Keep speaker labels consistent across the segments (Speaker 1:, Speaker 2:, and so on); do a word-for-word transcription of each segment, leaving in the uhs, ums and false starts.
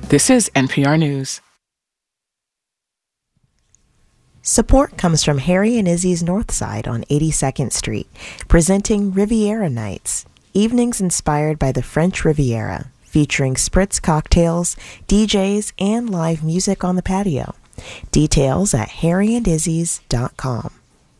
Speaker 1: This is N P R News.
Speaker 2: Support comes from Harry and Izzy's Northside on eighty-second Street, presenting Riviera Nights, evenings inspired by the French Riviera, featuring spritz cocktails, D Js, and live music on the patio. Details at harry and izzy's dot com.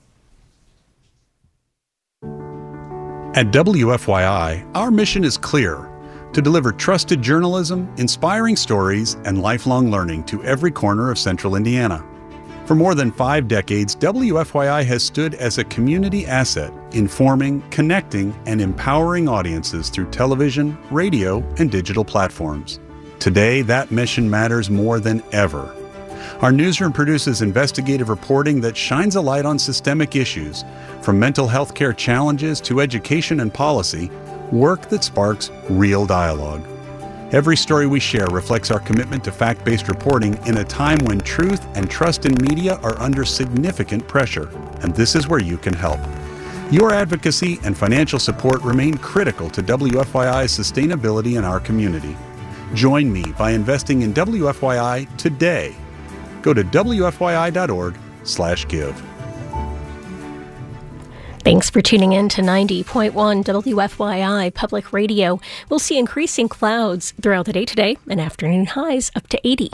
Speaker 3: At W F Y I, our mission is clear: to deliver trusted journalism, inspiring stories, and lifelong learning to every corner of Central Indiana. For more than five decades, W F Y I has stood as a community asset, informing, connecting, and empowering audiences through television, radio, and digital platforms. Today, that mission matters more than ever. Our newsroom produces investigative reporting that shines a light on systemic issues, from mental health care challenges to education and policy, work that sparks real dialogue. Every story we share reflects our commitment to fact-based reporting in a time when truth and trust in media are under significant pressure, and this is where you can help. Your advocacy and financial support remain critical to W F Y I's sustainability in our community. Join me by investing in W F Y I today. Go to W F Y I dot org slash give.
Speaker 4: Thanks for tuning in to ninety point one W F Y I Public Radio. We'll see increasing clouds throughout the day today and afternoon highs up to eighty.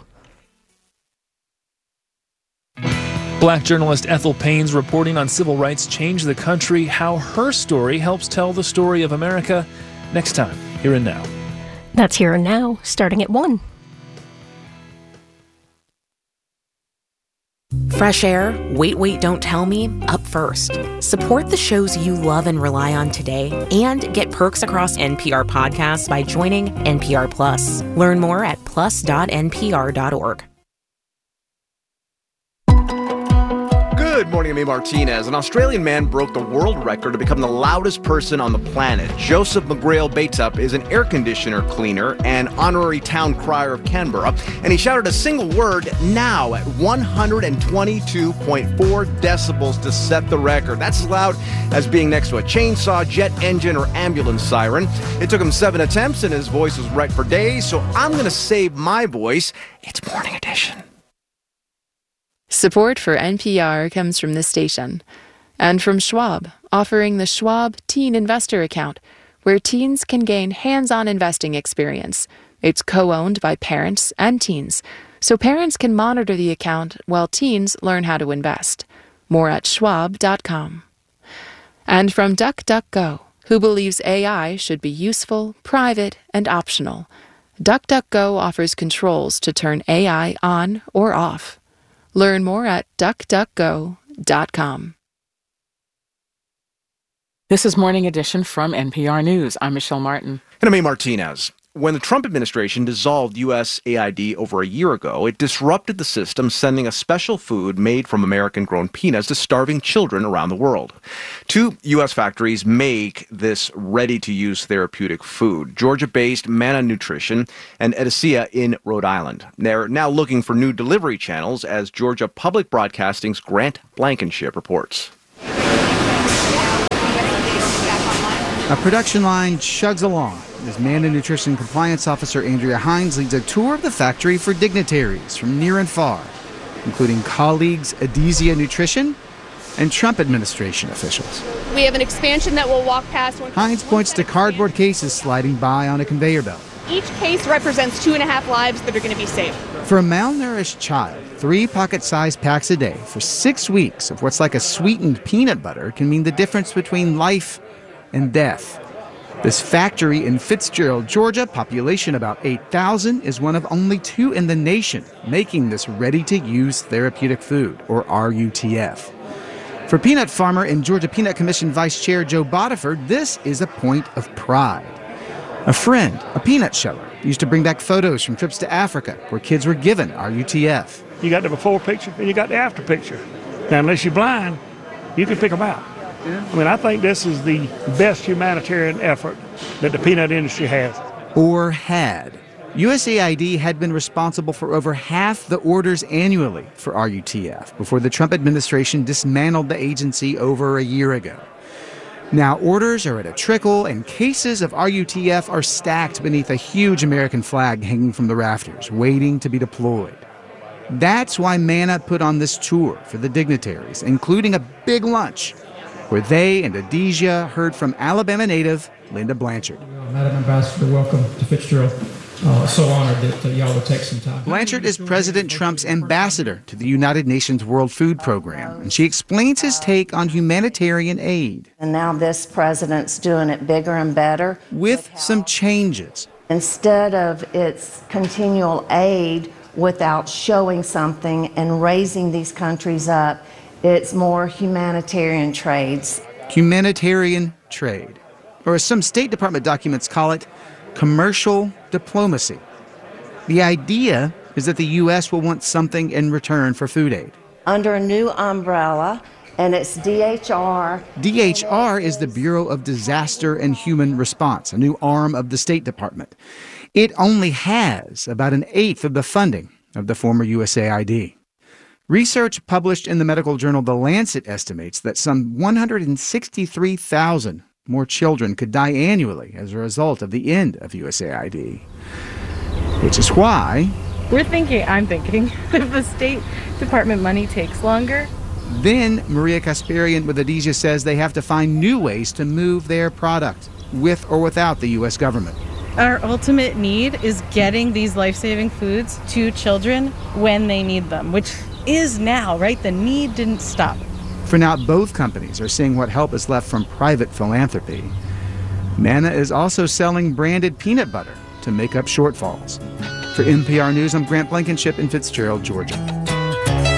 Speaker 5: Black journalist Ethel Payne's reporting on civil rights changed the country, how her story helps tell the story of America. Next time, Here and Now.
Speaker 4: That's Here and Now, starting at one.
Speaker 6: Fresh Air, Wait, Wait, Don't Tell Me, up first. Support the shows you love and rely on today and get perks across N P R podcasts by joining N P R Plus. Learn more at plus dot n p r dot org.
Speaker 7: Good morning, I'm A. Martinez. An Australian man broke the world record to become the loudest person on the planet. Joseph McGrail Bateup is an air conditioner cleaner and honorary town crier of Canberra, and he shouted a single word, now, at one hundred twenty-two point four decibels to set the record. That's as loud as being next to a chainsaw, jet engine, or ambulance siren. It took him seven attempts, and his voice was wrecked for days, so I'm going to save my voice. It's Morning Edition.
Speaker 8: Support for N P R comes from this station and from Schwab, offering the Schwab Teen Investor Account, where teens can gain hands-on investing experience. It's co-owned by parents and teens, so parents can monitor the account while teens learn how to invest. More at schwab dot com. And from DuckDuckGo, who believes A I should be useful, private, and optional. DuckDuckGo offers controls to turn A I on or off. Learn more at duck duck go dot com.
Speaker 1: This is Morning Edition from N P R News. I'm Michelle Martin.
Speaker 7: And I'm A. Martinez. When the Trump administration dissolved U S A I D over a year ago, it disrupted the system, sending a special food made from American-grown peanuts to starving children around the world. Two U S factories make this ready-to-use therapeutic food, Georgia-based Manna Nutrition and Edicea in Rhode Island. They're now looking for new delivery channels, as Georgia Public Broadcasting's Grant Blankenship reports.
Speaker 9: A production line chugs along as Manna Nutrition Compliance Officer Andrea Hines leads a tour of the factory for dignitaries from near and far, including colleagues Edicea Nutrition and Trump administration officials.
Speaker 10: We have an expansion that will walk past.
Speaker 9: Hines points to cardboard cases sliding by on a conveyor belt.
Speaker 10: Each case represents two and a half lives that are going to be saved.
Speaker 9: For a malnourished child, three pocket-sized packs a day for six weeks of what's like a sweetened peanut butter can mean the difference between life and death. This factory in Fitzgerald, Georgia, population about eight thousand, is one of only two in the nation making this ready-to-use therapeutic food, or R U T F. For peanut farmer and Georgia Peanut Commission Vice Chair Joe Bodiford, this is a point of pride. A friend, a peanut sheller, used to bring back photos from trips to Africa where kids were given R U T F.
Speaker 11: You got the before picture and you got the after picture. Now, unless you're blind, you can pick them out. I mean, I think this is the best humanitarian effort that the peanut industry has.
Speaker 9: Or had. U S A I D had been responsible for over half the orders annually for R U T F before the Trump administration dismantled the agency over a year ago. Now orders are at a trickle, and cases of R U T F are stacked beneath a huge American flag hanging from the rafters, waiting to be deployed. That's why Manna put on this tour for the dignitaries, including a big lunch, where they and Adizia heard from Alabama native Linda Blanchard.
Speaker 12: Madam Ambassador, welcome to Fitzgerald. Uh, so honored that uh, y'all would take some time.
Speaker 9: Blanchard is President Trump's ambassador to the United Nations World Food Program, and she explains his take on humanitarian aid.
Speaker 13: And now this president's doing it bigger and better.
Speaker 9: With some changes.
Speaker 13: Instead of its continual aid without showing something and raising these countries up, it's more humanitarian trades.
Speaker 9: Humanitarian trade, or as some State Department documents call it, commercial diplomacy. The idea is that the U S will want something in return for food aid.
Speaker 13: Under a new umbrella, and it's D H R.
Speaker 9: D H R is the Bureau of Disaster and Human Response, a new arm of the State Department. It only has about an eighth of the funding of the former U S A I D. Research published in the medical journal The Lancet estimates that some one hundred sixty-three thousand more children could die annually as a result of the end of U S A I D. Which is why
Speaker 14: we're thinking, I'm thinking, if the State Department money takes longer.
Speaker 9: Then Maria Kasparian with Adizia says they have to find new ways to move their product, with or without the U S government.
Speaker 14: Our ultimate need is getting these life-saving foods to children when they need them, which is now, right? The need didn't stop.
Speaker 9: For now, both companies are seeing what help is left from private philanthropy. Manna is also selling branded peanut butter to make up shortfalls. For N P R News, I'm Grant Blankenship in Fitzgerald, Georgia.